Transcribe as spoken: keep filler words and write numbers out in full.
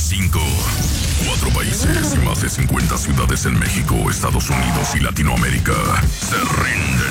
cinco. Cuatro países y más de cincuenta ciudades en México, Estados Unidos y Latinoamérica se rinden